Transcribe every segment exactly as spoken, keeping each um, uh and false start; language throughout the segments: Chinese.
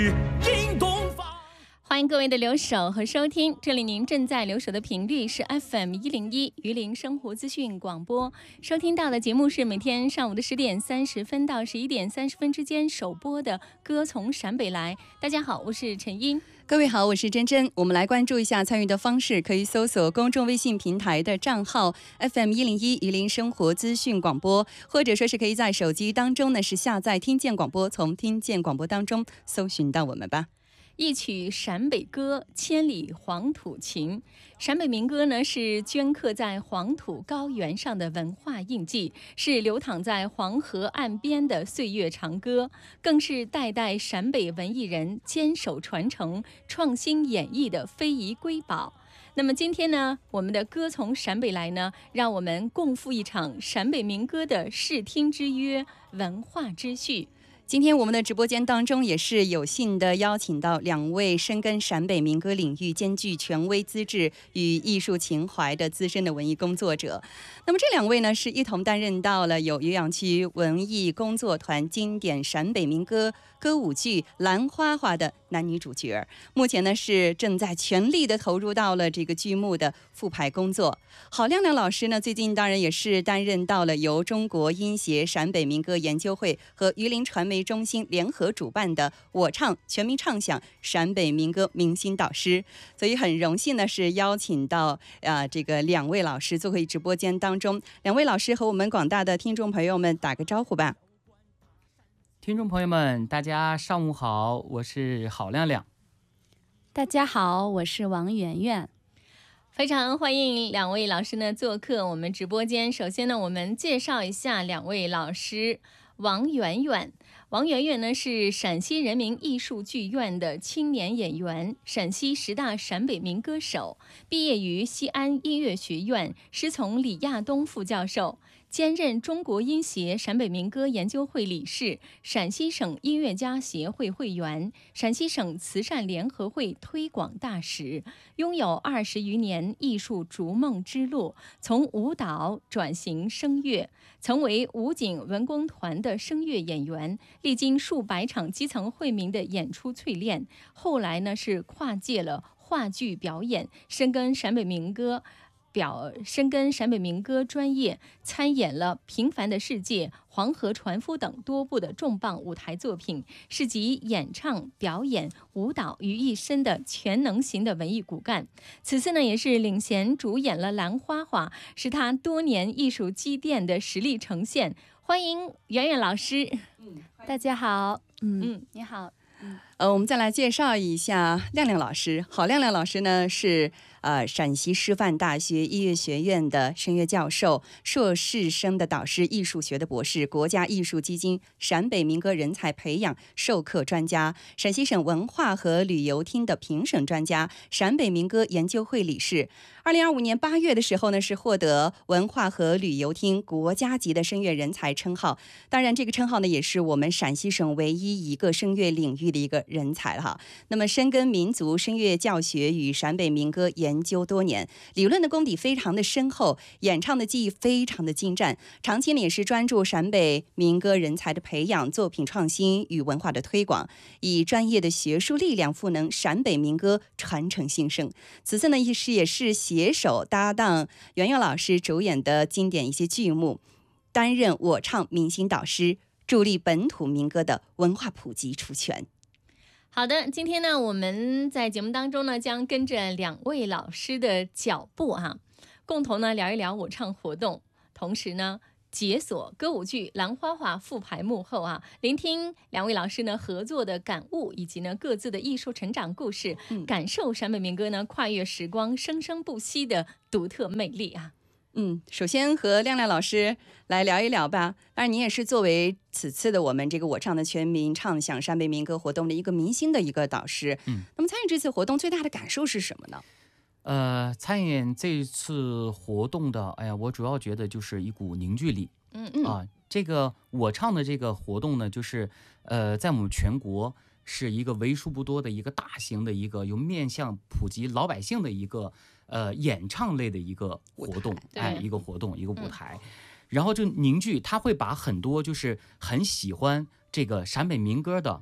欢迎各位的留守和收听，这里您正在留守的频率是 F M 一零一榆林生活资讯广播，收听到的节目是每天上午的十点三十分到十一点三十分之间首播的《歌从陕北来》。大家好，我是陈英。 各位好，我是珍珍。我们来关注一下参与的方式，可以搜索公众微信平台的账号 F M 一零一榆林生活资讯广播，或者说是可以在手机当中呢是下载听见广播，从听见广播当中搜寻到我们吧。 一曲陕北歌，千里黄土情。陕北民歌呢，是镌刻在黄土高原上的文化印记，是流淌在黄河岸边的岁月长歌，更是代代陕北文艺人坚守传承、创新演绎的非遗瑰宝。那么今天呢，我们的歌从陕北来呢，让我们共赴一场陕北民歌的视听之约、文化之序。 今天我们的直播间当中也是有幸的邀请到两位深耕陕北民歌领域、兼具权威资质与艺术情怀的资深的文艺工作者。那么这两位呢，是一同担任到了有颐养区文艺工作团经典陕北民歌歌舞剧《兰花花》的男女主角，目前呢是正在全力的投入到了这个剧目的复排工作。郝亮亮老师呢，最近当然也是担任到了由中国音协陕北民歌研究会和榆林传媒中心联合主办的我唱全民唱响陕北民歌明星导师，所以很荣幸呢是邀请到呃这个两位老师做回直播间当中。两位老师和我们广大的听众朋友们打个招呼吧。 听众朋友们，大家上午好，我是郝亮亮。 大家好，我是王媛媛。 非常欢迎两位老师呢做客我们直播间。首先呢，我们介绍一下两位老师。王媛媛，王媛媛呢是陕西人民艺术剧院的青年演员，陕西十大陕北民歌手，毕业于西安音乐学院，师从李亚东副教授，兼任中国音协陕北民歌研究会理事，陕西省音乐家协会会员，陕西省慈善联合会推广大使，拥有二十余年艺术逐梦之路，从舞蹈转型声乐，曾为武警文工团的声乐演员，历经数百场基层惠民的演出淬炼，后来呢是跨界了话剧表演，深耕陕北民歌表深耕陕北民歌专业，参演了《平凡的世界》《黄河船夫》等多部的重磅舞台作品，是集演唱、表演、舞蹈于一身的全能型的文艺骨干。此次呢，也是领衔主演了《兰花花》，是他多年艺术积淀的实力呈现。欢迎媛媛老师。 嗯，大家好。嗯嗯，你好。 嗯，呃，我们再来介绍一下亮亮老师。郝亮亮老师呢是呃陕西师范大学音乐学院的声乐教授，硕士生的导师，艺术学的博士，国家艺术基金陕北民歌人才培养授课专家，陕西省文化和旅游厅的评审专家，陕北民歌研究会理事。二零二五年八月的时候呢，是获得文化和旅游厅国家级的声乐人才称号。当然，这个称号呢，也是我们陕西省唯一一个声乐领域的一个人才了哈。那么，深耕民族声乐教学与陕北民歌研究多年，理论的功底非常的深厚，演唱的技艺非常的精湛，长期呢也是专注陕北民歌人才的培养、作品创新与文化的推广，以专业的学术力量赋能陕北民歌传承兴盛。此次呢，也是也是携手搭档媛媛老师主演的经典一些剧目，担任我唱明星导师，助力本土民歌的文化普及出圈。 好的，今天呢，我们在节目当中呢，将跟着两位老师的脚步啊，共同呢聊一聊我唱活动，同时呢，解锁歌舞剧《兰花花》复排幕后啊，聆听两位老师呢合作的感悟，以及呢各自的艺术成长故事，嗯、感受陕北民歌呢跨越时光、生生不息的独特魅力啊。 嗯，首先和亮亮老师来聊一聊吧。当然，您也是作为此次的我们这个我唱的全民唱响陕北民歌活动的一个明星的一个导师。嗯，那么参与这次活动最大的感受是什么呢？ 呃，参演这次活动的，哎呀，我主要觉得就是一股凝聚力。嗯嗯啊，这个我唱的这个活动呢，就是呃，在我们全国是一个为数不多的一个大型的一个有面向普及老百姓的一个呃演唱类的一个活动，哎，一个活动，一个舞台。嗯，然后就凝聚，他会把很多就是很喜欢这个陕北民歌的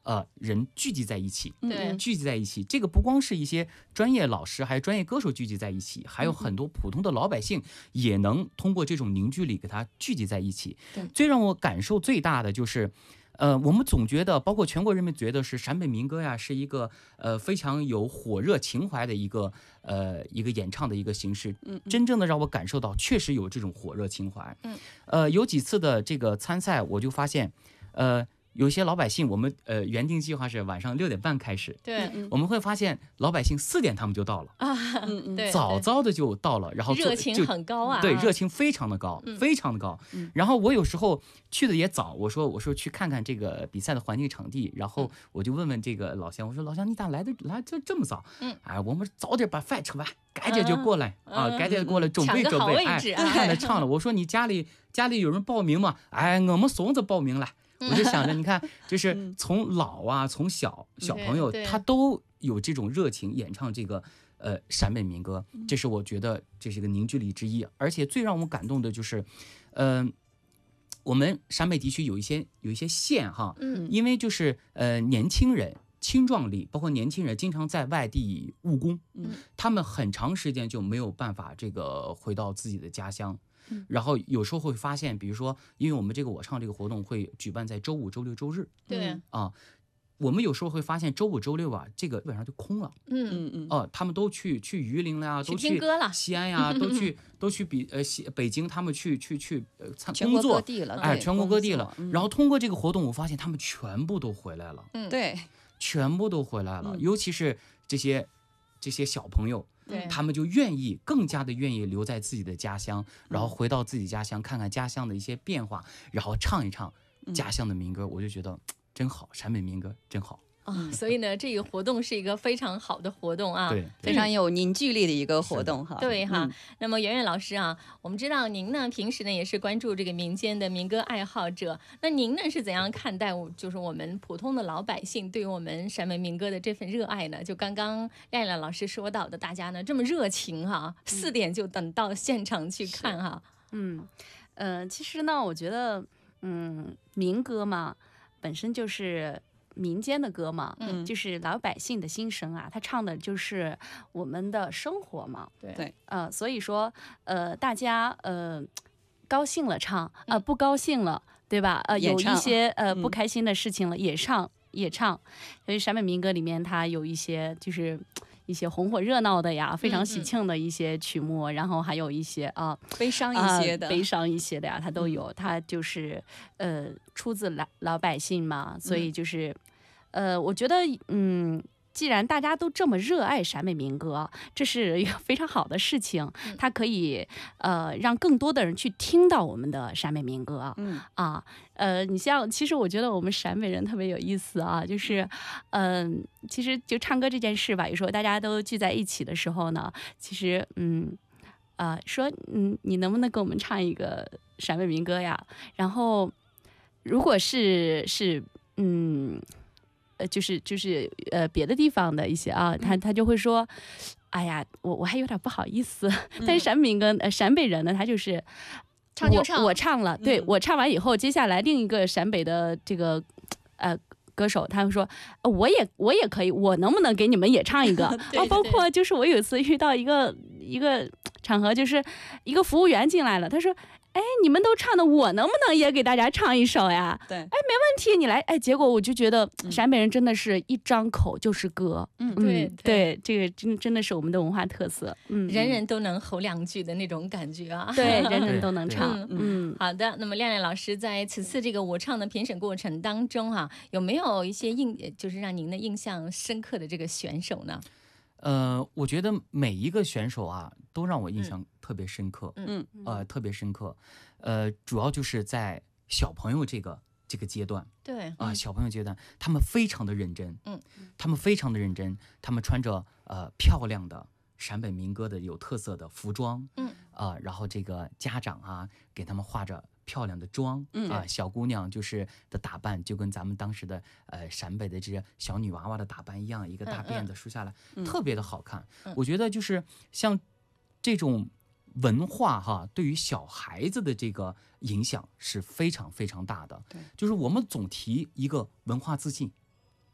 呃人聚集在一起， 对， 聚集在一起。这个不光是一些专业老师，还有专业歌手聚集在一起，还有很多普通的老百姓也能通过这种凝聚力给它聚集在一起。最让我感受最大的就是。呃，我们总觉得，包括全国人民觉得是陕北民歌呀，是一个呃非常有火热情怀的一个呃一个演唱的一个形式。嗯，真正的让我感受到，确实有这种火热情怀。嗯，呃，有几次的这个参赛，我就发现，呃。有些老百姓，我们呃原定计划是晚上六点半开始， 对， 我们会发现老百姓四点他们就到了啊，对， 早早的就到了，然后热情很高啊， 对，热情非常的高， 嗯、 非常的高。嗯、然后我有时候去的也早，我说我说去看看这个比赛的环境场地，然后我就问问这个老乡，我说老乡你咋来的来这这么早？嗯，哎，我们早点把饭吃完，赶紧就过来、嗯、啊，赶紧过来准备准备，哎，看了唱了。我说你家里家里有人报名吗？哎，我们孙子报名了。我就想着，你看，就是从老啊，从小小朋友，他都有这种热情演唱这个呃陕北民歌，这是我觉得这是一个凝聚力之一。而且最让我感动的就是，嗯、呃，我们陕北地区有一些有一些县哈，嗯，因为就是呃年轻人青壮力，包括年轻人经常在外地务工，嗯，他们很长时间就没有办法这个回到自己的家乡。然后有时候会发现，比如说，因为我们这个我唱这个活动会举办在周五、周六、周日， 对啊，我们有时候会发现周五、周六啊，这个基本上就空了， 嗯嗯嗯， 哦、啊，他们都去去榆林了呀，都去西安呀，都去都去比呃西北京，他们去去去呃参工作，哎，全国各地了。然后通过这个活动，我发现他们全部都回来了， 嗯，对， 全部都回来了，尤其是这些这些小朋友。他们就愿意更加的愿意留在自己的家乡，然后回到自己家乡看看家乡的一些变化，然后唱一唱家乡的民歌，我就觉得真好，陕北民歌真好。 啊，所以呢，这个活动是一个非常好的活动啊， 对， 非常有凝聚力的一个活动哈。 对哈，嗯、那么圆圆老师啊，我们知道您呢平时呢也是关注这个民间的民歌爱好者，那您呢是怎样看待就是我们普通的老百姓对于我们陕北民歌的这份热爱呢？就刚刚亮亮老师说到的，大家呢这么热情哈、啊，四点就等到现场去看哈。 嗯，呃，其实呢，我觉得，嗯，民歌嘛，本身就是民间的歌嘛，嗯，就是老百姓的心声啊，他唱的就是我们的生活嘛， 对对， 呃，所以说，呃，大家呃高兴了唱，呃不高兴了，对吧？呃，有一些呃不开心的事情了也唱也唱，所以陕北民歌里面它有一些就是一些红火热闹的呀，非常喜庆的一些曲目，嗯、然后还有一些啊、呃、 悲伤一些的、 呃、悲伤一些的呀，它都有。嗯、它就是呃出自老老百姓嘛，所以就是、嗯、呃，我觉得嗯。既然大家都这么热爱陕北民歌，这是一个非常好的事情，它可以呃让更多的人去听到我们的陕北民歌。嗯啊，呃，你像其实我觉得我们陕北人特别有意思啊，就是嗯、呃，其实就唱歌这件事吧，有时候大家都聚在一起的时候呢，其实嗯啊、呃、说嗯你能不能给我们唱一个陕北民歌呀？然后如果是是嗯。呃，就是就是呃，别的地方的一些啊，他他就会说，哎呀，我我还有点不好意思。嗯、但是陕北跟呃陕北人呢，他就是唱就唱， 我, 我唱了，对、嗯、我唱完以后，接下来另一个陕北的这个呃歌手，他会说，呃、我也我也可以，我能不能给你们也唱一个？ 对对对啊，包括就是我有一次遇到一个一个场合，就是一个服务员进来了，他说。哎，你们都唱的，我能不能也给大家唱一首呀？ 对，哎， 没问题，你来。哎，结果我就觉得陕北人真的是一张口就是歌， 嗯，对对，这个真真的是我们的文化特色，嗯， 人人都能吼两句的那种感觉啊， 对，人人都能唱， 嗯，好的。那么亮亮老师在此次这个我唱的评审过程当中啊，有没有一些印，就是让您的印象深刻的这个选手呢？ 呃，我觉得每一个选手啊，都让我印象特别深刻，嗯，呃，特别深刻，呃，主要就是在小朋友这个这个阶段， 对， 啊、呃，小朋友阶段，他们非常的认真，嗯，他们非常的认真，他们穿着呃漂亮的陕北民歌的有特色的服装，嗯，啊、呃，然后这个家长啊给他们画着漂亮的妆，嗯啊、呃，小姑娘就是的打扮就跟咱们当时的呃陕北的这些小女娃娃的打扮一样，一个大辫子梳下来，嗯嗯、特别的好看。嗯、我觉得就是像这种文化哈，对于小孩子的这个影响是非常非常大的。就是我们总提一个文化自信，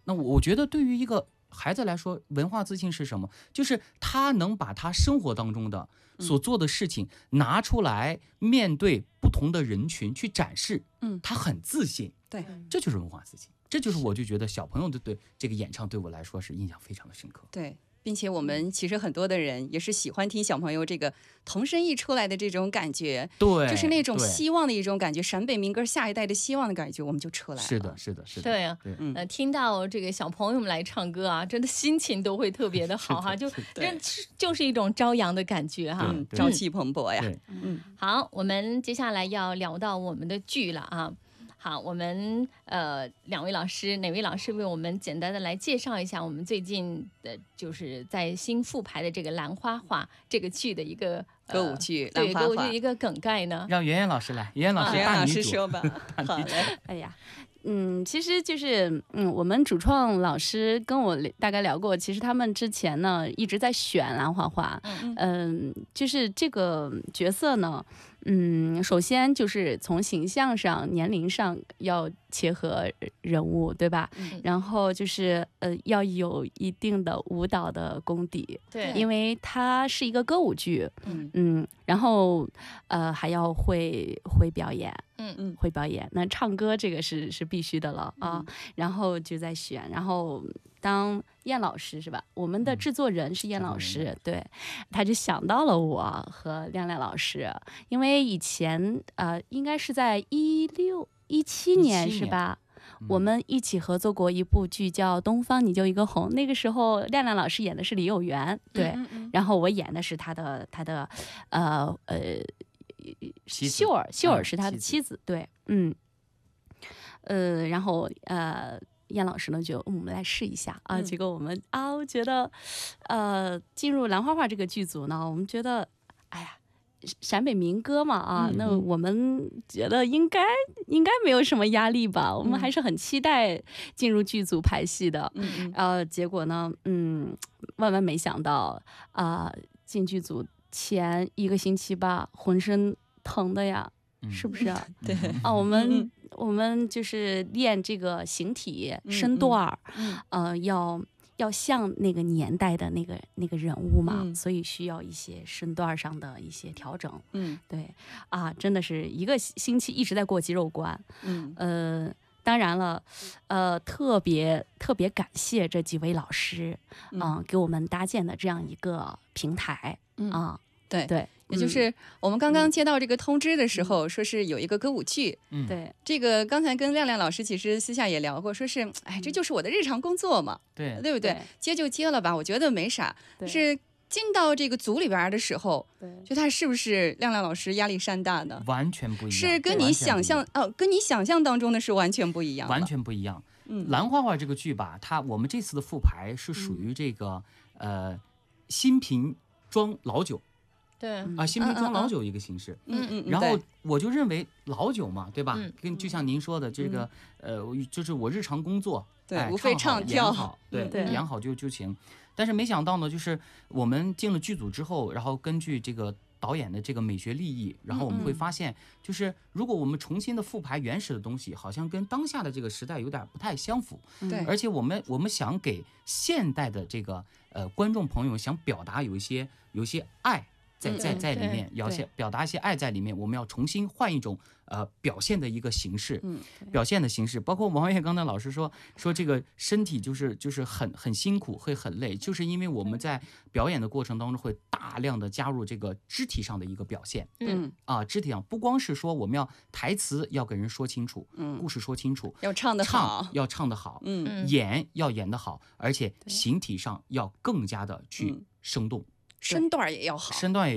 那我我觉得对于一个孩子来说，文化自信是什么？就是他能把他生活当中的所做的事情拿出来，面对不同的人群去展示， 嗯， 他很自信， 对， 这就是文化自信。这就是我就觉得小朋友的对这个演唱对我来说是印象非常的深刻。 对。并且我们其实很多的人也是喜欢听小朋友这个童声一出来的这种感觉， 对， 就是那种希望的一种感觉，陕北民歌下一代的希望的感觉，我们就出来了。 是的，是的，是的。 对啊， 对， 嗯， 呃，听到这个小朋友们来唱歌啊，真的心情都会特别的好哈，就真就是一种朝阳的感觉哈， 嗯，朝气蓬勃呀。 嗯，好，我们接下来要聊到我们的剧了啊。好，我们呃两位老师，哪位老师为我们简单的来介绍一下我们最近的，就是在新复排的这个《兰花画》这个剧的一个、呃、 歌舞剧， 对， 兰花画歌舞剧一个梗概呢？ 让圆圆老师来，圆圆老师圆圆老大女主师说吧。好嘞， 哎呀。嗯，其实就是，嗯，我们主创老师跟我大概聊过，其实他们之前呢一直在选兰花画，嗯、呃，就是这个角色呢，嗯，首先就是从形象上、年龄上要切合人物，对吧？嗯、然后就是呃要有一定的舞蹈的功底， 对， 因为它是一个歌舞剧， 嗯嗯，然后呃还要会会表演。 嗯嗯，会表演。那唱歌这个是是必须的了啊。嗯、然后就在选，然后当燕老师是吧？我们的制作人是燕老师，嗯、对，他就想到了我和亮亮老师，因为以前呃，应该是在一六一七年是吧？嗯、我们一起合作过一部剧叫《东方你就一个红》，那个时候亮亮老师演的是李有元，对，嗯嗯嗯然后我演的是他的他的呃呃。秀儿，秀儿是他的妻子，妻子对，嗯，呃，然后呃，燕老师呢就、嗯、我们来试一下啊，嗯、结果我们啊，我觉得，呃，进入兰花画这个剧组呢，我们觉得，哎呀，陕北民歌嘛啊，嗯、那我们觉得应该应该没有什么压力吧，嗯、我们还是很期待进入剧组排戏的，嗯，呃，结果呢，嗯，万万没想到啊、呃，进剧组。前一个星期吧，浑身疼的呀，嗯、是不是啊？ 对啊，我们、嗯、我们就是练这个形体、嗯、身段儿，嗯、呃，要要像那个年代的那个那个人物嘛，嗯、所以需要一些身段上的一些调整。嗯，对啊，真的是一个星期一直在过肌肉关。嗯，呃。当然了，呃，特别特别感谢这几位老师，嗯、呃，给我们搭建的这样一个平台，嗯啊， 对对， 也就是我们刚刚接到这个通知的时候，嗯、说是有一个歌舞剧， 嗯， 对， 这个刚才跟亮亮老师其实私下也聊过，说是，哎，这就是我的日常工作嘛， 对， 对不对？ 对接就接了吧，我觉得没啥，是。进到这个组里边的时候，就他是不是亮亮老师压力山大呢？ 完全不一样， 是跟你想象哦，跟你想象当中的是完全不一样， 完全不一样。 嗯， 兰花画这个剧吧，它我们这次的复排是属于这个、嗯、呃新瓶装老酒， 对啊、呃、新瓶装老酒一个形式。 嗯嗯， 然后我就认为老酒嘛，对吧？ 嗯、 跟就像您说的这个、嗯、呃，就是我日常工作， 对， 哎、 无非唱跳好，对， 对演好就就行。但是没想到呢，就是我们进了剧组之后，然后根据这个导演的这个美学立意，然后我们会发现，就是如果我们重新的复排原始的东西，好像跟当下的这个时代有点不太相符。 对， 而且我们我们想给现代的这个呃观众朋友想表达有一些有一些爱。在在在里面，表现表达一些爱在里面，我们要重新换一种呃表现的一个形式， 嗯， 表现的形式，包括王烨刚才老师说说这个身体就是就是很很辛苦，会很累，就是因为我们在表演的过程当中会大量的加入这个肢体上的一个表现， 嗯啊，肢体上不光是说我们要台词要给人说清楚， 嗯， 故事说清楚， 要唱得好， 唱要唱得好， 嗯， 演要演得好，而且形体上要更加的去生动。 身段也要好， 身段也。